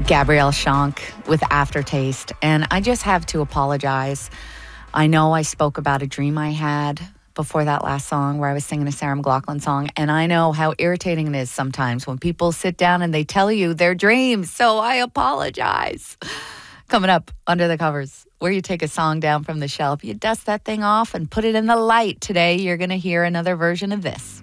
Gabrielle Shank with Aftertaste. And I just have to apologize. I know I spoke about a dream I had before that last song where I was singing a Sarah McLachlan song. And I know how irritating it is sometimes when people sit down and they tell you their dreams. So I apologize. Coming up, Under the Covers, where you take a song down from the shelf, you dust that thing off and put it in the light. Today, you're going to hear another version of this.